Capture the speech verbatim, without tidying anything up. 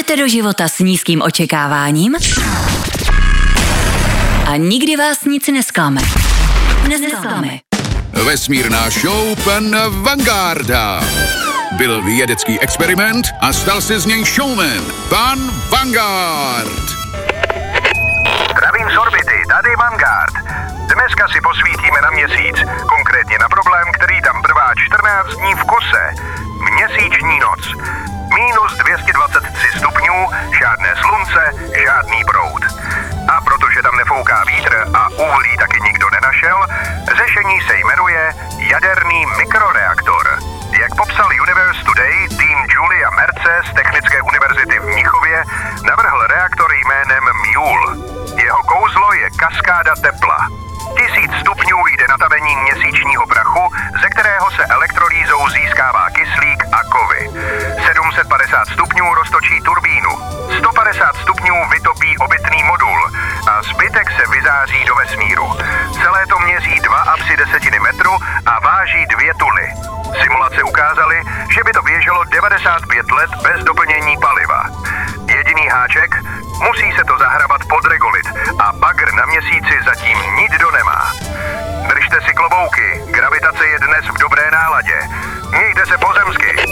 Jdete do života s nízkým očekáváním a nikdy vás nic nesklame. Nesklame. Vesmírná show pana Vangarda. Byl vědecký experiment a stal se z něj showman. Pan Vangard. Zdravím z orbity, tady Vangard. Dneska si posvítíme na měsíc, konkrétně na problém, který tam trvá čtrnáct dní v kuse. Měsíční noc. Minus dvě stě dvacet tři stupňů, žádné slunce, žádný proud. A protože tam nefouká vítr a uhlí taky nikdo nenašel, řešení se jmenuje jaderný mikroreaktor. Jak popsal Universe Today, tým Julia Merce z Technické univerzity v Mnichově navrhl reaktor jménem Mule. Jeho kouzlo je kaskáda tepla. Tisíc stupňů jde na tavení měsíčního prachu, ze kterého se elektrolýzou získává kyslík a kovy. sedm set padesát stupňů roztočí turbínu. sto padesát stupňů vytopí obytný modul a zbytek se vyzáří do vesmíru. Celé to měří dva a tři desetiny metru a váží dvě tuny. Simulace ukázaly, že by to běželo devadesát pět let bez doplnění paliva. Jediný háček, musí se to zahrabat pod regolit a bagr na měsíci zatím nikdo nemá. Držte si klobouky, gravitace je dnes v dobré náladě. Mějte se pozemsky.